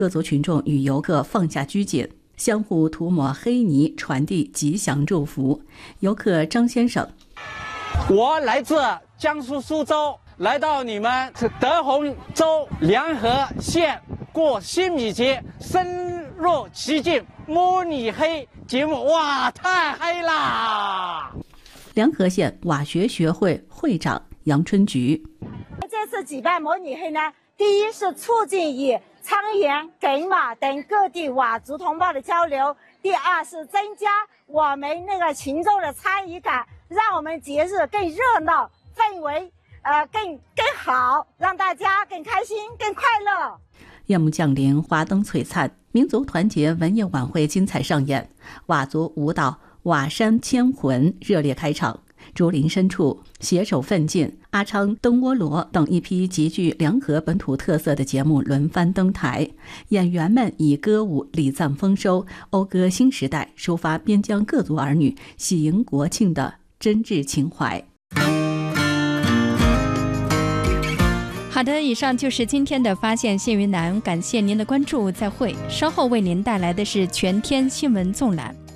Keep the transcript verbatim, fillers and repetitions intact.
各族群众与游客放下拘谨，相互涂抹黑泥，传递吉祥祝福。游客张先生， 我来自江苏苏州，来到你们德宏州梁河县过新米节，深入其境，摸你黑节目，哇，太黑啦！ 梁河县瓦学学会会长杨春菊， 这次举办模拟黑呢，第一是促进与沧源、埂瓦等各地佤族同胞的交流；第二是增加我们那个群众的参与感，让我们节日更热闹，氛围呃更更好，让大家更开心、更快乐。 夜幕降临，华灯璀璨，民族团结文艺晚会精彩上演，佤族舞蹈佤山牵魂热烈开场。竹林深处，携手奋进、阿昌、灯窝罗等一批极具梁河本土特色的节目轮番登台，演员们以歌舞礼赞丰收，讴歌新时代，抒发边疆各族儿女喜迎国庆的真挚情怀。 好的，以上就是今天的发现新云南，感谢您的关注，再会。稍后为您带来的是全天新闻纵览。